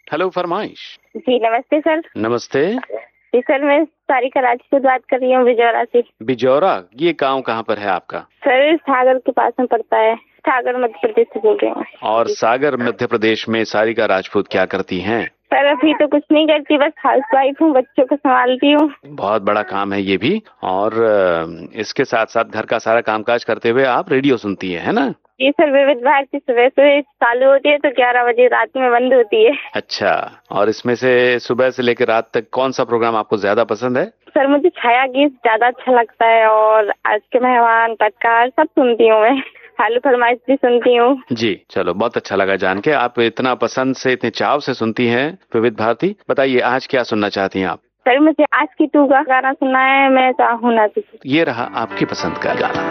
Hello फरमाइश। जी नमस्ते sir. नमस्ते। जी सर, मैं सारिका राजपूत बात कर रही हूँ बिजौरा से। बिजौरा, ये गांव कहाँ पर है आपका? सर सागर के पास में पड़ता है, सागर मध्य प्रदेश से बोल रही हूँ। और सागर मध्य प्रदेश में सारिका राजपूत क्या करती हैं? सर अभी तो कुछ नहीं करती, बस हाउसवाइफ हूँ, बच्चों को संभालती हूँ। बहुत बड़ा काम है ये भी। और इसके साथ साथ घर का सारा कामकाज करते हुए आप रेडियो सुनती है ना? जी सर, विविध भारती सुबह से चालू होती है तो 11 बजे रात में बंद होती है। अच्छा, और इसमें से सुबह से लेकर रात तक कौन सा प्रोग्राम आपको ज्यादा पसंद है? सर मुझे छाया गीत ज्यादा अच्छा लगता है और आज के मेहमान पटकार सब सुनती हूँ मैं। आलू फरमाइश भी सुनती हूँ। जी चलो, बहुत अच्छा लगा जान के आप इतना पसंद से, इतने चाव से सुनती हैं विविध भारती। बताइए आज क्या सुनना चाहती हैं आप? सर मुझे आज की तू का गाना सुनना है, मैं चाहूँ ना तुझे। ये रहा आपकी पसंद का गाना।